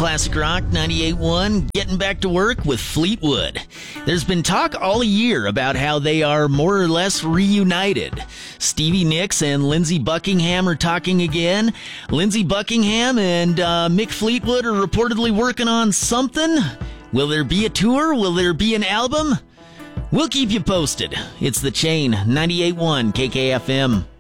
Classic Rock 98.1, getting back to work with Fleetwood. There's been talk all year about how they are more or less reunited. Stevie Nicks and Lindsey Buckingham are talking again. Lindsey Buckingham and Mick Fleetwood are reportedly working on something. Will there be a tour? Will there be an album? We'll keep you posted. It's The Chain, 98.1 KKFM.